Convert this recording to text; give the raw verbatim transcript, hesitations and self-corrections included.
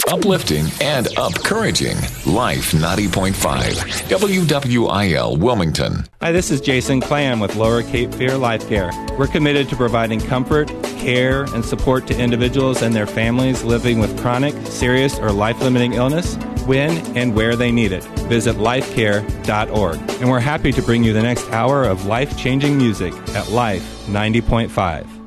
Uplifting and encouraging. Life ninety point five. W W I L Wilmington. Hi, this is Jason Clam with Lower Cape Fear Life Care. We're committed to providing comfort, care, and support to individuals and their families living with chronic, serious, or life-limiting illness when and where they need it. Visit life care dot org. And we're happy to bring you the next hour of life-changing music at Life ninety point five.